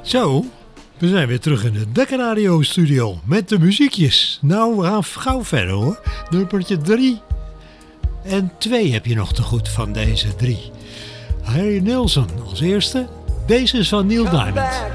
Zo, we zijn weer terug in de Dekker Radio studio met de muziekjes. Nou, we gaan gauw verder hoor. Nummertje 3 en 2 heb je nog te goed van deze 3. Harry Nilsson als eerste. Deze is van Neil Diamond.